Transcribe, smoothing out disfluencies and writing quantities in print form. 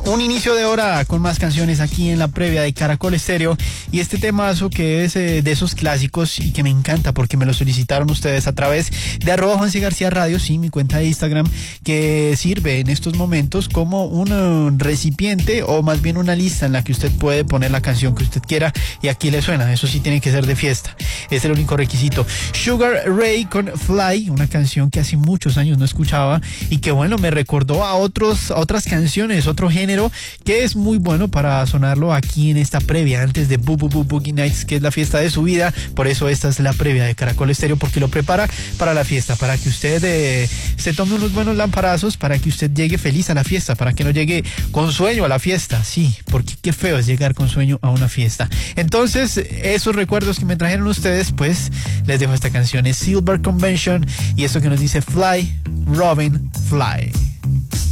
Un inicio de hora con más canciones aquí en la previa de Caracol Estéreo, y este temazo que es de esos clásicos y que me encanta porque me lo solicitaron ustedes a través de @JuanCGarcía Radio, sí, mi cuenta de Instagram, que sirve en estos momentos como un recipiente o más bien una lista en la que usted puede poner la canción que usted quiera y aquí le suena. Eso sí, tiene que ser de fiesta, es el único requisito. Sugar Ray con Fly, una canción que hace muchos años no escuchaba y que bueno, me recordó a otras canciones, otro género que es muy bueno para sonarlo aquí en esta previa antes de Boogie Nights, que es la fiesta de su vida. Por eso esta es la previa de Caracol Estéreo, porque lo prepara para la fiesta, para que usted se tome unos buenos lamparazos, para que usted llegue feliz a la fiesta, para que no llegue con sueño a la fiesta. Sí, porque qué feo es llegar con sueño a una fiesta. Entonces, esos recuerdos que me trajeron ustedes, pues les dejo esta canción, es Silver Convention, y esto que nos dice Fly, Robin, Fly.